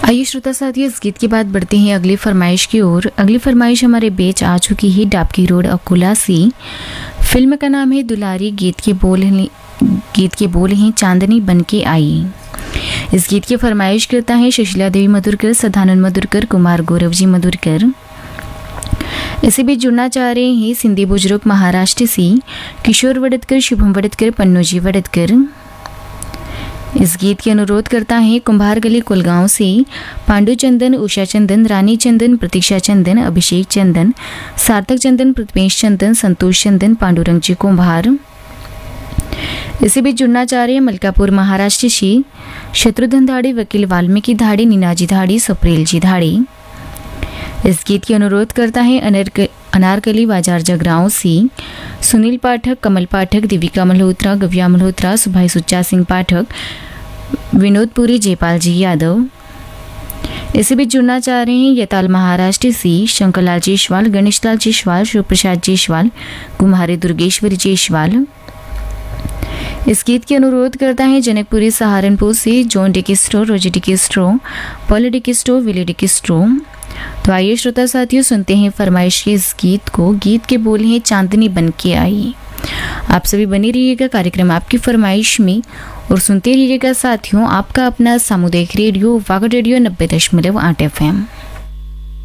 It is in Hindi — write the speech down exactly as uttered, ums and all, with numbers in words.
आइए श्रोता साथियों, इस गीत के बाद बढ़ते हैं अगली फरमाइश की ओर। अगली फरमाइश हमारे बीच आ चुकी है डाबकी रोड अकोला से। फिल्म का नाम है दुलारी। गीत के बोल गीत के बोल हैं चांदनी बनके आई। इस गीत की फरमाइश करता है सुशीला देवी मधुरकर, सदानंद मधुरकर, कुमार गौरव जी मधुरकर। इसी बीच जुड़ना चाह रहे हैं सिंधी बुजुर्ग महाराष्ट्र से किशोर वड़दकर, शुभम वड़दकर, पन्नू जी वड़दकर। इस गीत की अनुरोध करता है कुंभार गली कुलगांव से पांडु चंदन, उषा चंदन, रानी चंदन, प्रतीक्षा चंदन, अभिषेक चंदन, सार्थक चंदन, प्रथमेश चंदन, संतोष चंदन, पांडुरंग जी कुंभार। इसी बीच जुड़ना चाह रहे हैं मलकापुर महाराष्ट्र से शत्रुघ्न धाड़ी, वकील वाल्मीकि धाड़ी, नीनाजी धाड़ी, सुप्रेल जी धाड़ी। इस गीत की अनुरोध करता है अनर अनारकली बाजार जगरांव से सुनील पाठक, कमल पाठक, देविका मल्होत्रा, गव्या मल्होत्रा, सुभाई सुच्चा सिंह पाठक, विनोदपुरी, जयपाल जी यादव। इसी बीच जुड़ना चाह रहे हैं यताल महाराष्ट्र से शंकरलाल जयसवाल, गणेशलाल जयसवाल, शिवप्रसाद जयसवाल, कुमारी दुर्गेश्वरी जयसवाल। इस गीत की अनुरोध करता है जनकपुरी सहारनपुर से जॉन डिकिस्ट्रो, रोजी डिकिस्ट्रो, पॉल डिकिस्ट्रो, विली डिकिस्ट्रो। तो आइए श्रोता साथियों, सुनते हैं फरमाइश के इस गीत को। गीत के बोल हैं चांदनी बनके आई। आप सभी बने रहिएगा कार्यक्रम आपकी फरमाइश में और सुनते रहिएगा साथियों आपका अपना सामुदायिक रेडियो वागड़ रेडियो नब्बे दशमलव आठ एफ एम।